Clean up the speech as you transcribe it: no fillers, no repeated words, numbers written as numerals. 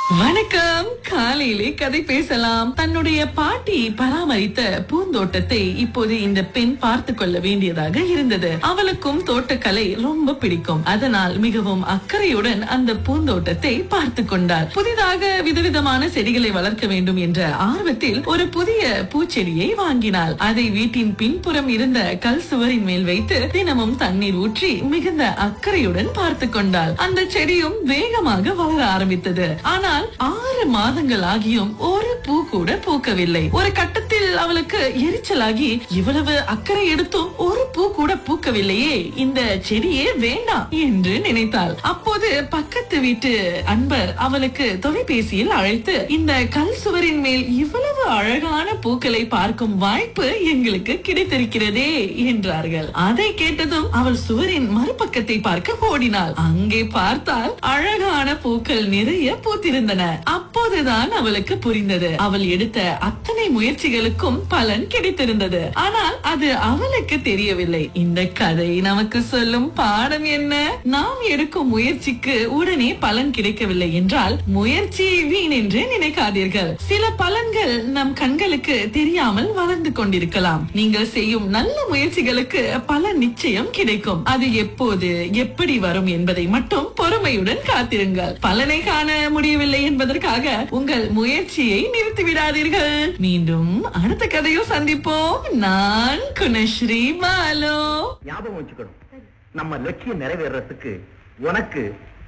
வணக்கம். காலையிலே கதை பேசலாம். தன்னுடைய பாட்டி பராமரித்த பூந்தோட்டத்தை இப்போது இந்த பெண் பார்த்து கொள்ள வேண்டியதாக இருந்தது. அவளுக்கும் தோட்டக்கலை ரொம்ப பிடிக்கும். அதனால் மிகவும் அக்கறையுடன் அந்த பூந்தோட்டத்தை பார்த்து கொண்டாள். புதிதாக விதவிதமான செடிகளை வளர்க்க வேண்டும் என்ற ஆர்வத்தில் ஒரு புதிய பூச்செடியை வாங்கினாள். அதை வீட்டின் பின்புறம் இருந்த கல் சுவரின் மேல் வைத்து தினமும் தண்ணீர் ஊற்றி மிகுந்த அக்கறையுடன் பார்த்து கொண்டாள். அந்த செடியும் வேகமாக வளர ஆரம்பித்தது. ஆனால் 6 மாதங்கள் ஆகியும் ஒரு பூ கூட பூக்கவில்லை. ஒரு கட்டத்தில் அவளுக்கு எரிச்சலாகி, இவ்வளவு அக்கறை எடுத்தும் ஒரு பூ கூட பூக்கவில்லையே, இந்த செடியே வேண்டாம் என்று நினைத்தாள். அப்போது பக்கத்து வீட்டு அன்பர் அவளுக்கு தொலைபேசியில் அழைத்து, இந்த கல் சுவரின் மேல் இவ்வளவு அழகான பூக்களை பார்க்கும் வாய்ப்பு எங்களுக்கு கிடைத்திருக்கிறதே என்றார்கள். அதை கேட்டதும் அவள் சுவரின் மறுபக்கத்தை பார்க்க ஓடினாள். அங்கே பார்த்தால் அழகான பூக்கள் நிறைய பூத்திருந்தன. அப்போதுதான் அவளுக்கு புரிந்தது, அவள் எடுத்த அத்தனை முயற்சிகளுக்கும் பலன் கிடைத்திருந்தது. ஆனால் அது அவளுக்கு தெரியவில்லை. இந்த கதை நமக்கு சொல்லும் பாடம் என்ன? நாம் எடுக்கும் முயற்சிக்கு உடனே பலன் கிடைக்கவில்லை என்றால் முயற்சி வீண் என்று நினைக்காதீர்கள். சில பலன்கள் நம் கண்களுக்கு தெரியாமல் வளர்ந்து கொண்டிருக்கலாம். நீங்கள் செய்யும் நல்ல முயற்சிகளுக்கு பலன் நிச்சயம் கிடைக்கும். அது எப்போது எப்படி வரும் என்பதை மட்டும் பொறுமையுடன் காத்திருங்கள். பலனை காண முடியவில்லை என்பதற்காக உங்கள் முயற்சியை நிறுத்திவிடாதீர்கள். மீண்டும் அடுத்த கதையும் சந்திப்போம். நான் குணஸ்ரீ பாலு. ஞாபகம் வச்சுக்கணும், நம்ம லட்சியம் நிறைவேறதுக்கு உனக்கு